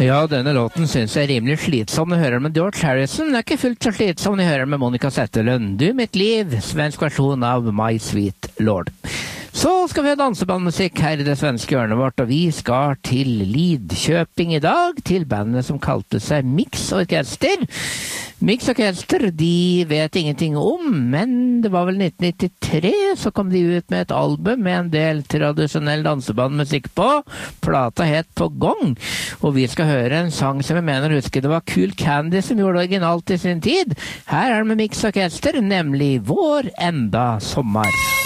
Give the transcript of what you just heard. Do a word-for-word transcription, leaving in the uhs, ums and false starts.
Ja, denne låten synes jeg er rimelig slitsom når jeg hører den med George Harrison. Den er ikke fullt så slitsom når jeg hører den med Monica Zetterlund. Du, mitt liv, svensk versjon av My Sweet Lord. Så skal vi ha dansebandmusikk her i det svenske hjørnet vårt, og vi skal til Lidköping i dag, til bandet som kalte seg Mix Orkester. Mix Orkester, de vet ingenting om, men det var vel nitten nittitre, så kom de ut med et album med en del tradisjonell dansebandmusikk på. Plata het På Gong, og vi skal høre en sang som jeg mener husker det var Cool Candy som gjorde det originalt i sin tid. Her er det med Mix Orkester, nemlig Vår enda sommer.